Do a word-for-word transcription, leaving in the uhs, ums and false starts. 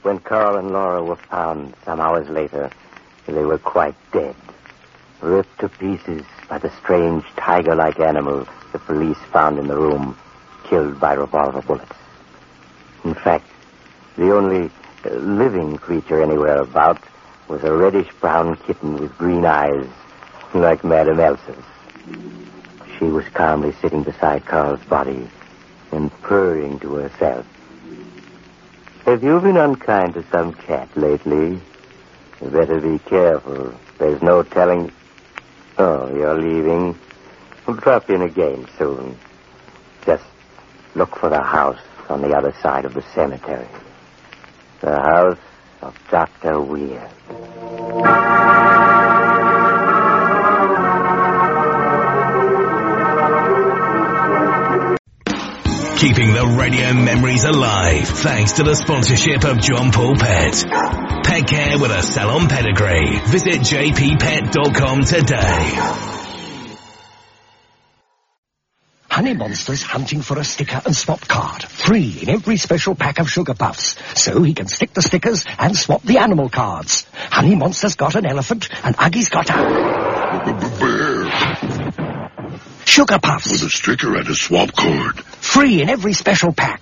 When Carl and Laura were found some hours later, they were quite dead, ripped to pieces by the strange tiger-like animal the police found in the room, killed by revolver bullets. In fact, the only uh, living creature anywhere about was a reddish-brown kitten with green eyes, like Madame Elsa's. She was calmly sitting beside Carl's body and purring to herself. Have you been unkind to some cat lately? You better be careful. There's no telling... Oh, you're leaving. We'll drop in again soon. Just look for the house on the other side of the cemetery. The house of Doctor Weir. Keeping the radio memories alive thanks to the sponsorship of John Paul Pet. Pet care with a salon pedigree. Visit j p pet dot com today. Honey Monster's hunting for a sticker and swap card. Free in every special pack of Sugar Puffs. So he can stick the stickers and swap the animal cards. Honey Monster's got an elephant and Uggy's got a... bear. Sugar Puffs. With a sticker and a swap card. Free in every special pack.